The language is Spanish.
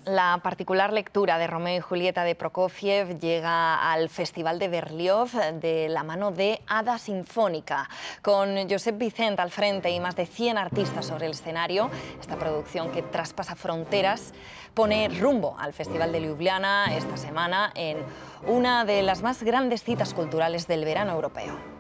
La particular lectura de Romeo y Julieta de Prokofiev llega al Festival de Berlioz de la mano de Hada Sinfónica. Con Josep Vicent al frente y más de 100 artistas sobre el escenario, esta producción que traspasa fronteras pone rumbo al Festival de Ljubljana esta semana en una de las más grandes citas culturales del verano europeo.